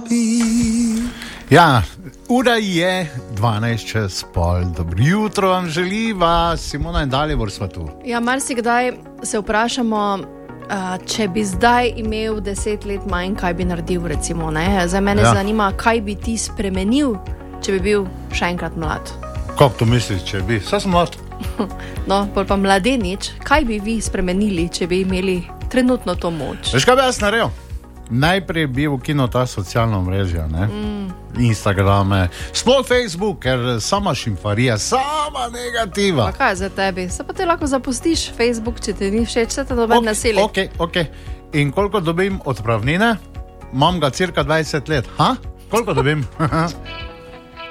Ja, ura je 12:30. Dobro jutro vam želiva, Simona in Dalibor sva tu. Ja, marsikdaj se vprašamo, če bi zdaj imel 10 let manj, kaj bi naredil, recimo, ne? Zdaj mene zanima, kaj bi ti spremenil, če bi bil še enkrat mlad. Kako to misliš, če bi? Saj sem mlad. No, pa mladenič, kaj bi vi spremenili, če bi imeli trenutno to moč? Veš, kaj bi jaz naredil? Najprej bi ukinil ta socialna omrežja, ne? Instagrame, sploh Facebook, ker sama šimfarija, sama negativa. Pa kaj je za tebi? Se pa te lahko zapustiš Facebook, če ti ni všeč, se te doben nasili. Ok. In koliko dobim odpravnine? Imam ga cirka 20 let. Ha? Koliko dobim?